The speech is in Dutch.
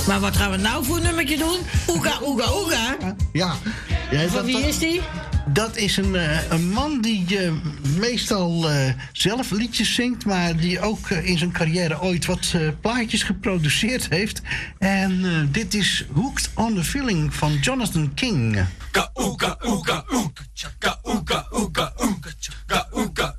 Maar wat gaan we nou voor een nummertje doen? Oega, oega, oega. Ja. Van wie is die? Dat is een man die meestal zelf liedjes zingt, maar die ook in zijn carrière ooit wat plaatjes geproduceerd heeft. En dit is Hooked on the Feeling van Jonathan King. Ka oeka oeka oek, ka oeka oeka